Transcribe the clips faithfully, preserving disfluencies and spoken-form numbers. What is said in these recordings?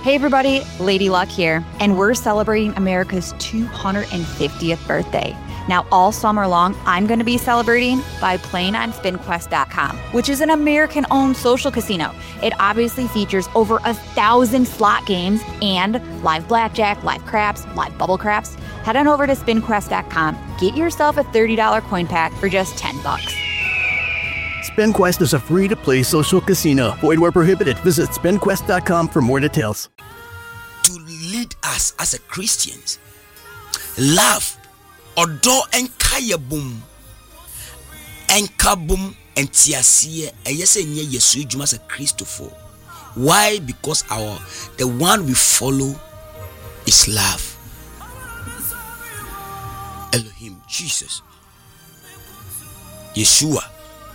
Hey everybody, Lady Luck here, and we're celebrating America's two hundred fiftieth birthday. Now, all summer long, I'm going to be celebrating by playing on spin quest dot com, which is an American-owned social casino. It obviously features over a thousand slot games and live blackjack, live craps, live bubble craps. Head on over to spin quest dot com, get yourself a thirty dollars coin pack for just ten bucks. SpinQuest is a free-to-play social casino. Void where prohibited. Visit spin quest dot com for more details. To lead us as a Christians, love, odo enkaya boom, enkabum entiasie eyese nye Yesu ejuma as a Christopher. Why? Because our the one we follow is love. Elohim, Jesus, Yeshua.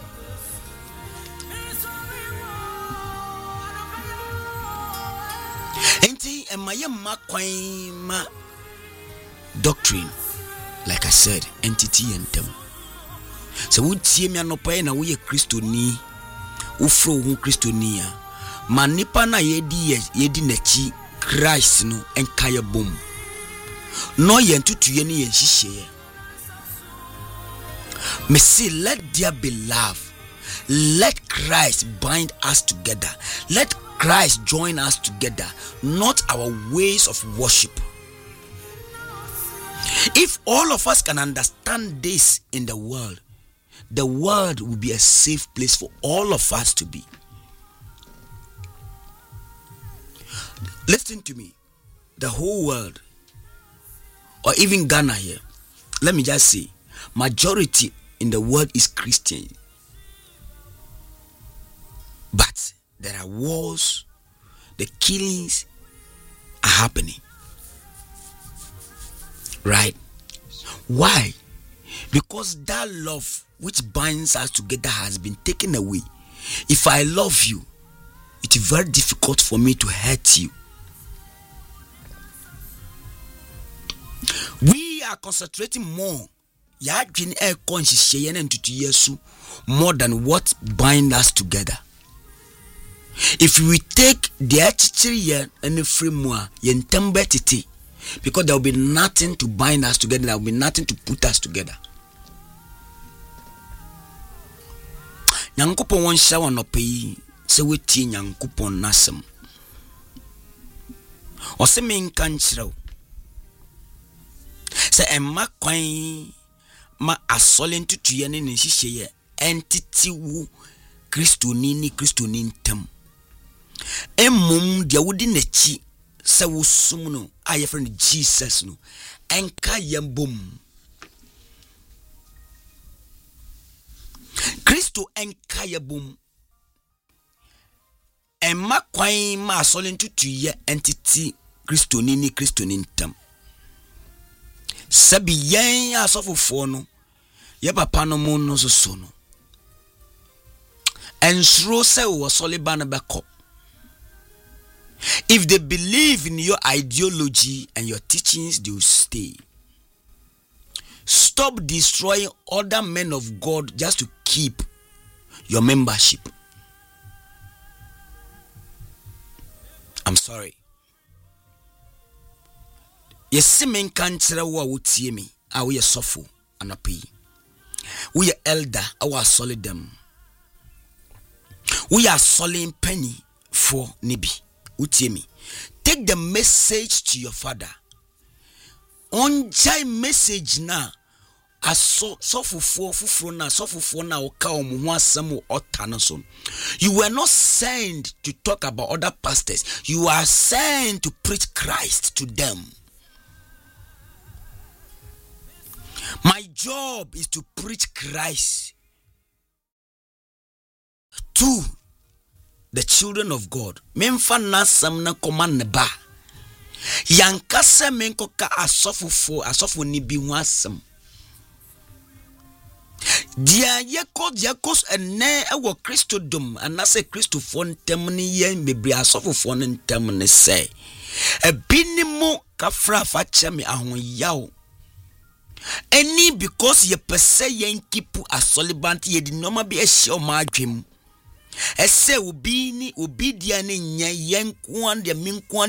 And my ma doctrine, like I said, entity and them. So we see me no pay na we Christo ni, ufro hu Christo ni ya. Manipa na yedi yedi nechi Christ no enkaya boom. No yen tutu ye ni yen shishe. Me say let there be love. Let Christ bind us together. Let Christ join us together, not our ways of worship. If all of us can understand this in the world, the world will be a safe place for all of us to be. Listen to me. The whole world, or even Ghana here, let me just say, majority in the world is Christian. But there are wars, the killings are happening. Right? Why? Because that love which binds us together has been taken away. If I love you, it is very difficult for me to hurt you. We are concentrating more more than what binds us together. If we take the attitude and the framework, because there will be nothing to bind us together, there will be nothing to put us together. Nyankopon won shawa no pay, se we tie Nyankopon nasem. O se me nka nkyerɛw. Se emma kwan ma asole ntutuye ne nhyehyeye entity wu Kristo ni ni Kristo ni ntam. Emum dia wudi nechi se wo sum no aye friend Jesus no enka yambom Kristo enka yambom emma kwan ma asole ntutuye entity Kristo ni ni Kristo ni ntam sabi yen asofofo no ye papa no mo no so so no ensuro se wo soliba na beko. If they believe in your ideology and your teachings, they will stay. Stop destroying other men of God just to keep your membership. I'm sorry. Yes, men can't tell what would see me. I will suffer and pay. We are elder, our solid them. We are solid penny for Nibi. Utiemi. Take the message to your father. Onjai message na aso sofufo fufuro na sofufo na oka omuhu asem otano so. You were not sent to talk about other pastors. You are sent to preach Christ to them. My job is to preach Christ to the children of God. Memfa nasam na command ne ba. Yankasa menkoka asofofo asofo ni bi ho asem. Dia yeko dia kos ene ewo Christodom anase Christofo ntem ne yen bebre asofofo ne ntem ne se. Ebinimu kafra fa cheme ahonyawo. Any because ye pese yen kipu asolibant ye di normal be a show ma adwem. Ese obi ni obi dia ne nya yen kwan de min kwan